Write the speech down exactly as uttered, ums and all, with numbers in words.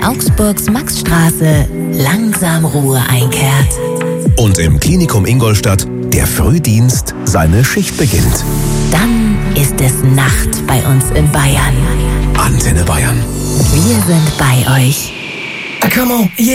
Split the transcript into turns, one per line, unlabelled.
in Augsburgs Maxstraße langsam Ruhe einkehrt.
Und im Klinikum Ingolstadt der Frühdienst seine Schicht beginnt.
Dann ist es Nacht bei uns in Bayern.
Antenne Bayern.
Wir sind bei euch.
Come on, yeah.